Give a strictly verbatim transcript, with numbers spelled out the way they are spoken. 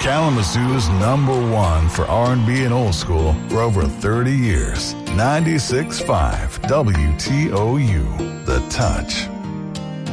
Kalamazoo's number one for R and B and old school for over thirty years. ninety-six point five W T O U, The Touch.